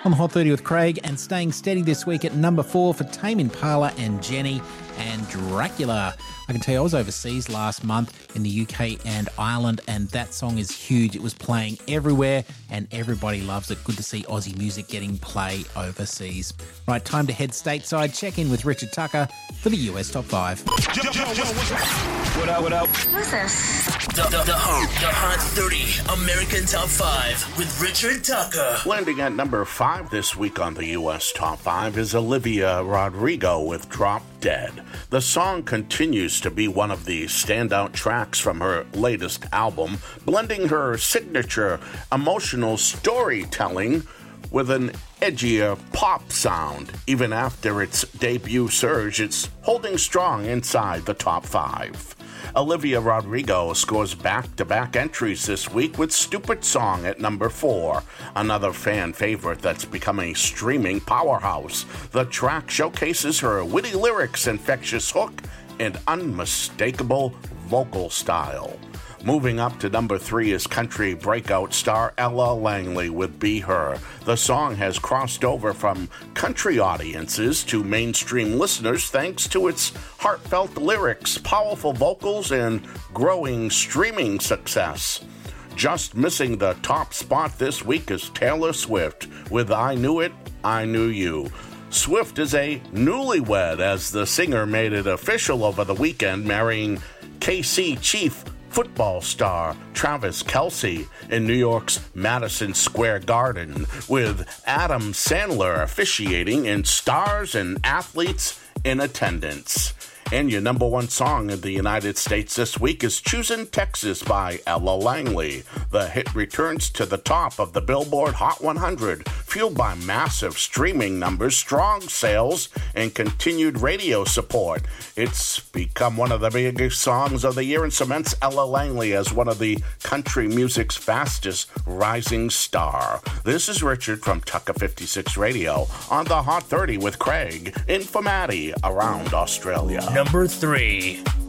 On the Hot 30 with Craig, and staying steady this week at number 4 for Tame Impala and Jenny and Dracula. I can tell you I was overseas last month in the UK and Ireland, and that song is huge. It was playing everywhere and everybody loves it. Good to see Aussie music getting play overseas. Right, time to head stateside. Check in with Richard Tucker for the US Top 5. What up? Who's this? The Hot 30 American Top 5 with Richard Tucker. Landing at number 5 this week on the U.S. Top 5 is Olivia Rodrigo with Drop Dead. The song continues to be one of the standout tracks from her latest album, blending her signature emotional storytelling with an edgier pop sound. Even after its debut surge, it's holding strong inside the top 5. Olivia Rodrigo scores back-to-back entries this week with Stupid Song at number 4, another fan favorite that's become a streaming powerhouse. The track showcases her witty lyrics, infectious hook, and unmistakable vocal style. Moving up to number 3 is country breakout star Ella Langley with Be Her. The song has crossed over from country audiences to mainstream listeners thanks to its heartfelt lyrics, powerful vocals, and growing streaming success. Just missing the top spot this week is Taylor Swift with I Knew It, I Knew You. Swift is a newlywed, as the singer made it official over the weekend, marrying KC Chief football star Travis Kelce in New York's Madison Square Garden, with Adam Sandler officiating and stars and athletes in attendance. And your number 1 song in the United States this week is Choosin' Texas by Ella Langley. The hit returns to the top of the Billboard Hot 100, fueled by massive streaming numbers, strong sales, and continued radio support. It's become one of the biggest songs of the year and cements Ella Langley as one of the country music's fastest rising star. This is Richard from Tucker 56 Radio on the Hot 30 with Craig in Formati around Australia. Number 3.